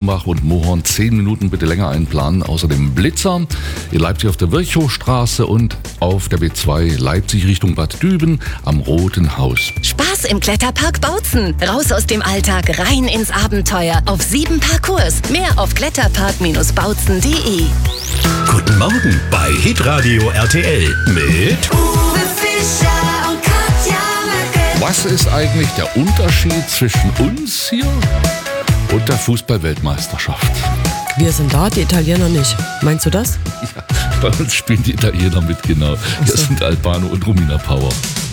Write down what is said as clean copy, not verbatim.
Offenbach und Mohorn 10 Minuten bitte länger einplanen. Außerdem Blitzer in Leipzig auf der Virchowstraße und auf der B2 Leipzig Richtung Bad Düben am Roten Haus. Spaß im Kletterpark Bautzen. Raus aus dem Alltag, rein ins Abenteuer. Auf 7 Parcours. Mehr auf kletterpark-bautzen.de. Guten Morgen bei Hitradio RTL mit Uwe Fischer und Katja Möcke. Was ist eigentlich der Unterschied zwischen uns hier und der Fußball-Weltmeisterschaft? Wir sind da, die Italiener nicht. Meinst du das? Ja, bei uns spielen die Italiener mit, genau. Hier sind Albano und Romina Power.